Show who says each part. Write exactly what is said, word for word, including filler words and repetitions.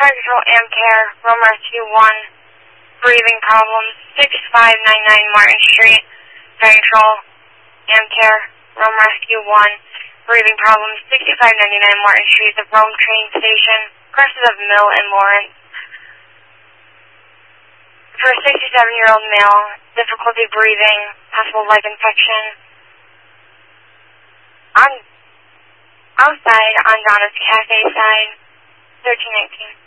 Speaker 1: Fire Control Amcare, Roam Rescue one, breathing problems, sixty-five ninety-nine Martin Street. Fire Control Amcare, Roam Rescue one, breathing problems, sixty-five ninety-nine Martin Street, the Rome train station, crosses of Mill and Lawrence. For a sixty-seven-year-old male, difficulty breathing, possible leg infection. On outside on Donna's Cafe side, thirteen nineteen.